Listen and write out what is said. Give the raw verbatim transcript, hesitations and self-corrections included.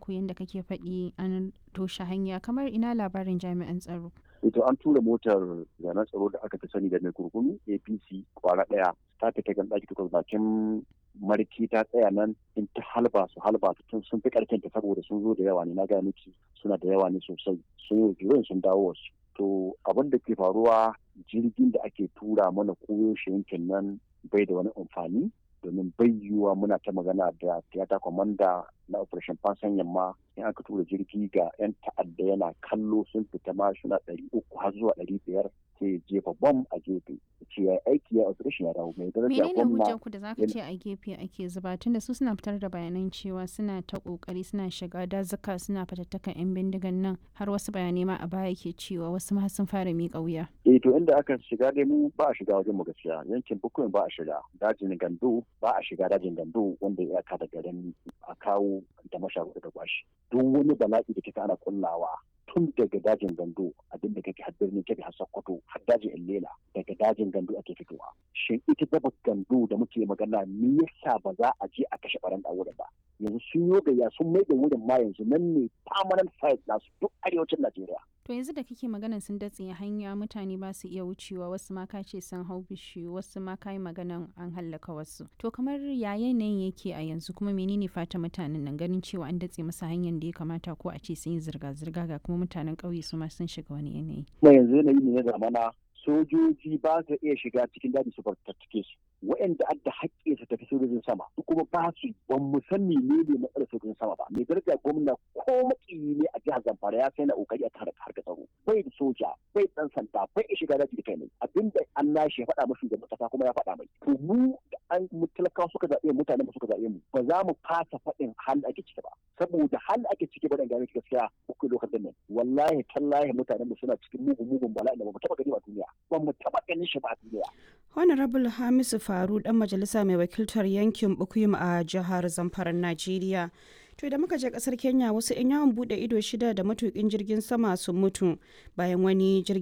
ku yadda kake faɗi an toshe hanya, kamar ina labarin jami'an tsaro? Ito an tura motar zanen tsaro da aka fi sani da mai kurkunu A P C kwara ɗaya ta fita kan ɗaki takwas bakin marki ta tsaya nan in ta halba su halba tun sun fi ƙarfin ta saboda sun zo da yawa ne na gaya miki suna da yawa ne sosai sun yi sun dawo wasu. To abin da ke faruwa jirgin da ake tura mana koyo shi yankin nan bai da wani amfani domin bai yiwuwa muna ta magana da tiyata kwamanda na operation fansan yamma in aka tura jirgi ga 'yan ta'adda yana kallo sun fita ma suna ɗari uku har zuwa ɗari biyar sai jefa bom a gefe ce ya aiki ya operation ya dawo mai daraja menene hujjar ku da zaka ce a gefe ake zuba tunda su suna fitar da bayanan cewa suna ta kokari suna shiga dazuka suna fatattakan 'yan bindigan nan har wasu bayanai ma a baya ke cewa wasu ma sun fara miƙa wuya. eh to inda aka shiga dai mu ba a shiga wajen mu gaskiya yankin bukuyin ba a shiga dajin gando ba a shiga dajin gando wanda ya ka da garin a kawo da masharuɗa da kwashi duk wani bala'i da kika ana kullawa tun daga dajin gando abinda kake har birnin kebe har sokoto har dajin illela daga dajin gando ake fitowa shin ita daba gando da muke magana me yasa ba za a je a kashe baran da wurin ba yanzu sun yi gayya sun mai da wurin ma yanzu nan ne permanent site nasu duk arewacin Najeriya. To yanzu da kake maganan sun datse hanya mutane ba su iya wucewa wasu ma ka ce sun hau bishiyu wasu ma ka yi maganan an hallaka wasu. To kamar ya yanayin yake a yanzu kuma menene fata mutanen nan ganin cewa an datse masa hanyar da ya kamata ko a ce sun yi zirga-zirga ga kuma mutanen ƙauye su ma sun shiga wani yanayi. Kuma yanzu yanayi ne na zamana sojoji ba su iya shiga cikin daji su fartattake su waɗanda adda haƙƙi su tafi sojojin sama su kuma ba su ban mu san ne ne matsalar sojojin sama ba mai daraja gwamna ko makiyi ne a jihar Zamfara ya sai na kokari a tare harka tsaro bai da soja bai dan sanda bai iya shiga daji da kai ne abinda an nashi ya faɗa musu da kasa kuma ya faɗa mai to mu da an mu talakawa suka zaɓe mutanen mu suka zaɓe mu ba za mu fasa faɗin hal ake ciki ba saboda hal ake ciki ba dan gane gaskiya uku lokacin nan wallahi tallahi mutanen mu suna cikin mugun mugun bala'i da ba mu taɓa gani ba duniya ba mu taɓa ganin shi ba a duniya. Honorable Hamisu Faru dan majalisa mai wakiltar yankin Bukuyum a jihar Zamfara Najeriya. To da muka je kasar Kenya wasu 'yan yawon bude ido shida da matukin jirgin sama sun mutu bayan wani jirgin